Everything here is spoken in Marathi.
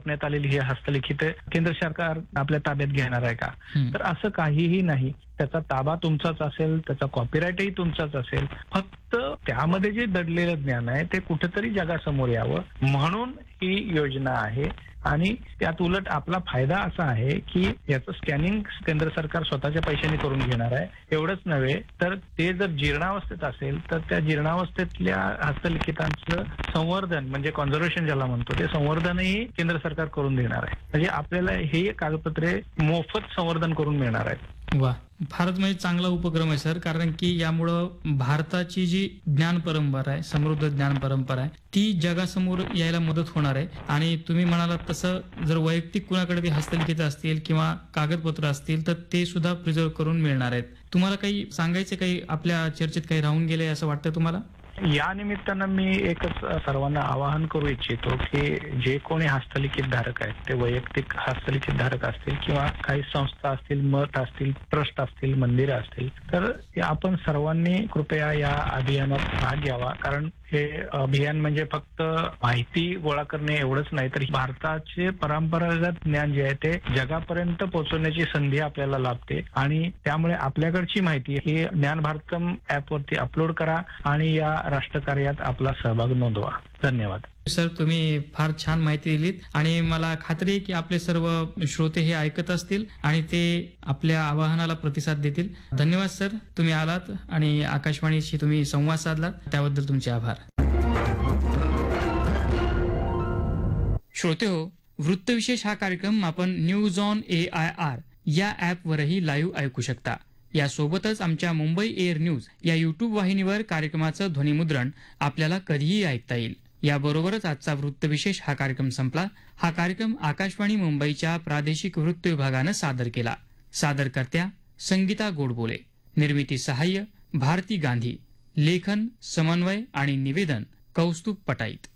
छापण्यात आलेली ही हस्तलिखित केंद्र सरकार आपल्या ताब्यात घेणार आहे का? तर असं काहीही नाही. त्याचा ताबा तुमचाच असेल, त्याचा कॉपीराईटही तुमचाच असेल. फक्त त्यामध्ये जे दडलेलं ज्ञान आहे ते कुठेतरी जगासमोर यावं म्हणून ही योजना आहे. आणि त्यात उलट आपला फायदा असा आहे की याचं स्कॅनिंग केंद्र सरकार स्वतःच्या पैशाने करून घेणार आहे. एवढंच नव्हे तर ते जर जीर्णावस्थेत असेल तर त्या जीर्णावस्थेतल्या हस्तलिखितांचं संवर्धन म्हणजे कॉन्झर्वेशन ज्याला म्हणतो ते संवर्धनही केंद्र सरकार करून देणार आहे. म्हणजे आपल्याला हे कागदपत्रे मोफत संवर्धन करून मिळणार आहेत. वा, फारच म्हणजे चांगला उपक्रम आहे सर. कारण की यामुळं भारताची जी ज्ञान परंपरा आहे, समृद्ध ज्ञान परंपरा आहे, ती जगासमोर यायला मदत होणार आहे. आणि तुम्ही म्हणालात तसं जर वैयक्तिक कुणाकडे ते हस्तलिखित असतील किंवा कागदपत्र असतील तर ते सुद्धा प्रिझर्व करून मिळणार आहेत. तुम्हाला काही सांगायचे, काही आपल्या चर्चेत काही राहून गेले असं वाटतं तुम्हाला? या निमित्तानं मी एकच सर्वांना आवाहन करू इच्छितो की जे कोणी हस्तलिखित धारक आहेत ते वैयक्तिक हस्तलिखित धारक असतील किंवा काही संस्था असतील, मठ असतील, ट्रस्ट असतील, मंदिरं असतील, तर आपण सर्वांनी कृपया या अभियानात भाग घ्यावा. कारण हे अभियान म्हणजे फक्त माहिती गोळा करणे एवढंच नाही तर भारताचे परंपरागत ज्ञान जे आहे ते जगापर्यंत पोहोचवण्याची संधी आपल्याला लाभते. आणि त्यामुळे आपल्याकडची माहिती ही ज्ञान भारतम ऍपवरती अपलोड करा आणि या राष्ट्रकार्यात आपला सहभाग नोंदवा. धन्यवाद सर, तुम्ही फार छान माहिती दिलीत आणि मला खात्री आहे की आपले सर्व श्रोते हे ऐकत असतील आणि ते आपल्या आवाहनाला प्रतिसाद देतील. धन्यवाद सर, तुम्ही आलात आणि आकाशवाणीशी तुम्ही संवाद साधलात त्याबद्दल तुमचे आभार. श्रोते हो, वृत्तविशेष हा कार्यक्रम आपण न्यूज ऑन AIR या ॲपवरही लाईव्ह ऐकू शकता. यासोबतच आमच्या मुंबई एअर न्यूज या युट्यूब वाहिनीवर कार्यक्रमाचं ध्वनिमुद्रण आपल्याला कधीही ऐकता येईल. याबरोबरच आजचा वृत्तविशेष हा कार्यक्रम संपला. हा कार्यक्रम आकाशवाणी मुंबईच्या प्रादेशिक वृत्त विभागानं सादर केला. सादरकर्त्या संगीता गोडबोले, निर्मिती सहाय्य भारती गांधी, लेखन, समन्वय आणि निवेदन कौस्तुभ पटाईत.